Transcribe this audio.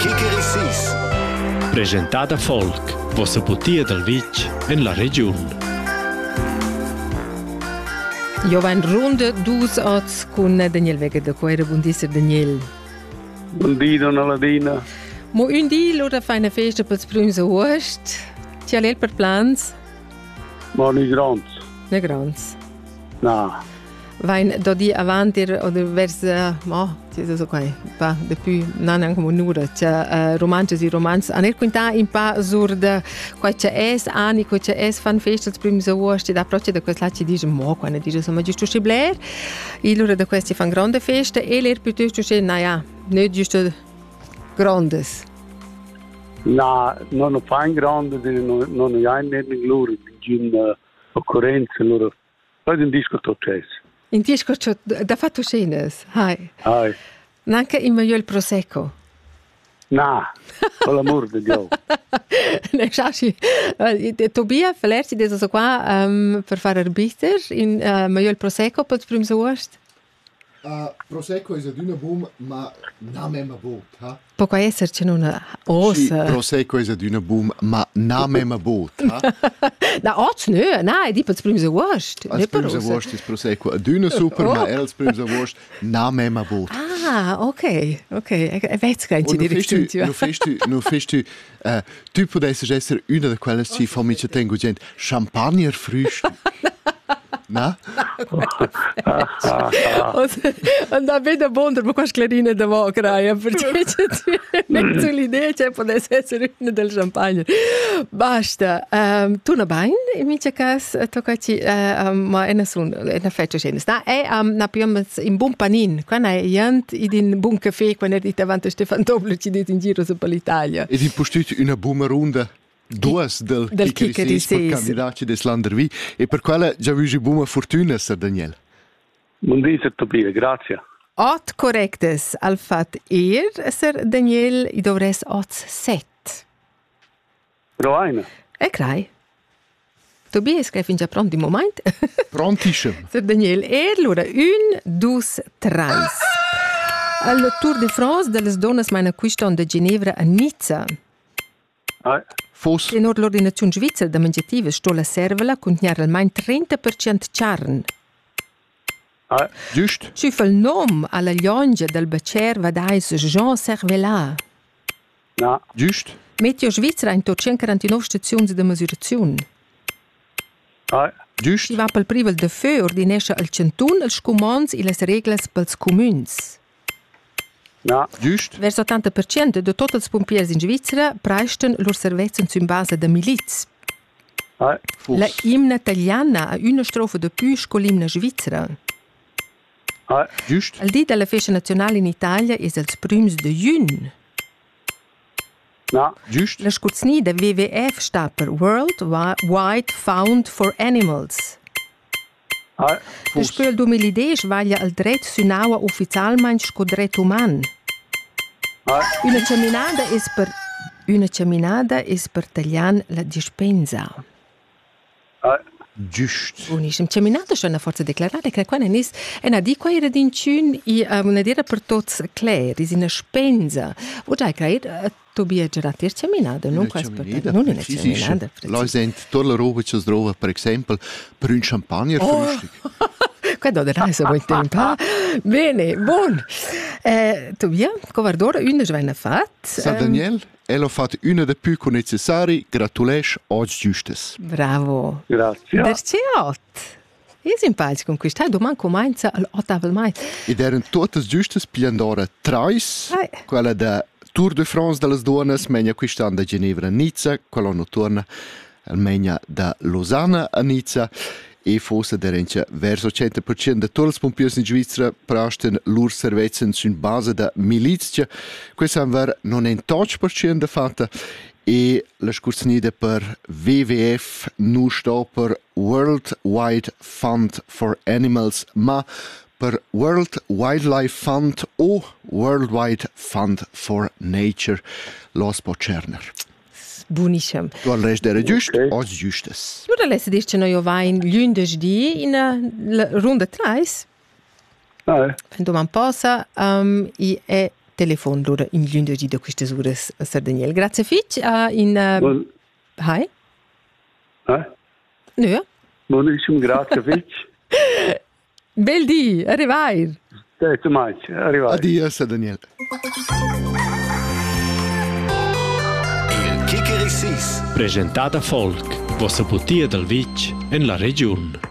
Kikerissís. Presentada Folk, vossa butia del Vitg en la region. Io va in ronda dus oz con Daniel Vega de Coera. Buondì, Daniel. Buondì, donna Ladina. Mo un di lura fa una festa per sprüms a Ost. Ti ha l'el per plans? Ma non grans. Ne grans. No. Vain do di avanti oder vers ti so qua pa de più non anche un'ora c'è romanzi aner quinta in pa sur de qua c'è es ani qua c'è es fan festa primi so wost da proce de questa ci dice mo quando dice so ma giusto scibler e loro de questi fan grande festa e ler piuttosto c'è naja ne giusto grandes No, non fan grande non hai niente loro in occorrenza loro poi un disco c'è. In disco da fatto scenes, hai. Hai. Nanche in meglio il prosecco. No, per l'amor di Dio. Ne sasci. Tobia, verlerti adesso qua per fare arbiter in meglio il prosecco per primo sost. Prosecco è una boom, ma non è una boot, ha? Può esserci una ossa. Sì, prosecco è una boom, ma non è una boot, ha? Da ots no, è di per primo sost. Als primo sost ist prosecco una super, ma als primo sost non è una boot. Ah, ok. E vedi che ci direzione. Nu festi tu potessi essere una di quelle che fammi ci tengo gente champagner frühstück. Na? Und da vedo bonder, ma qua sclarina da vocraia, perché c'è l'idea che potesse essere una del champagne. Basta. Tu na bain, in mio caso, toccaci, ma è una feccia scena. Na più in buon panin, quando è jant in buon caffè, quando è di davanti a Stefan Tobler, ci dice in giro per l'Italia. E di postut una buona ronda. Duas del Kikerissís per candidati des Landervi e per quella già vuoi buona fortuna, Sir Daniel. Buondì, Tobia, grazie. Ot correctes al fat Sir Daniel, I dovres ot set. Roaina. E crai. Tobias che fin già pronto in momento. Prontissimo. Sir Daniel, allora, 1, 2, 3. Al Tour de France delle donne meine quiston de Ginevra a Nizza. Fos. In l'ordinazione svizzera da mangiative sto la servola contiene almeno 30% carne. Giusto. Ci fa il nome alla liongia del bacer vadais Jean Cervelat. No. Giusto. Meteo Svizzera in 149 stazioni di misurazione. Giusto. Si va per privel de feu ordinesce al cantun, als comons e les regles pels communs. No. Giusto. Verso 80% de tots els pompiers in Svizzera presten lor servizi in base de miliz. La imna italiana ha una strofa de più con l'imna svizzera. Giusto. Il dì della festa nazionale in Italia è il primo de giugno. No. Giusto. La scurzni de WWF sta per World Wide Fund for Animals. Després del 2010 vaglia il dret sunaua ufficialmente sco dret uman. Una camminada è per tagliare la dispensa. Giusto. Buonissimo. Camminata è una forza declarata che qua non è una di qua era d'incun e una dira per tots clair, è una spensa. Vuoi già credere? Tobia gerati er camminada, non qua aspetta, non è una camminada. Lei sente tutta la roba che si trova, per esempio, per un champagne frühstück. Qua da reise vuoi tempo. Bene, buon. Tobia, covardora, una svena fat. Sir Daniel, ella ha fatto una dei più necessari, gratulesci oggi giustes. Bravo. Grazie. Perché ot? È simpatico con questo, domani comincia all'8 mai. Ed erano tutte giustes per andare trais, quella da Tour de France delle donne, menja quest'anno da Ginevra a Nizza, quell'anno torna almeno da Lausanne a Nizza e forse derence verso 100% di tutti i pompieri in Svizzera presten loro servizi in base da milizia. Questo non è un 10% fatta e la scursnida per WWF non sta per World Wide Fund for Animals, ma per World Wildlife Fund o World Wide Fund for Nature, los Bocerner. Buonissimo. Tu al resto era giusto, oggi giustes. Allora lei si dice che noi vai in lunedì in la ronda 3. Wenn du man passa e telefon loro in giunta di queste ore Sardiniel. Grazie Fitch in Hi. No. Buonissimo, grazie Fitch. Bel di, arrivai. Thank you much. Arrivai. Addio Daniel. Presentata Folk, vostra bottiglia del Vitg in la regione.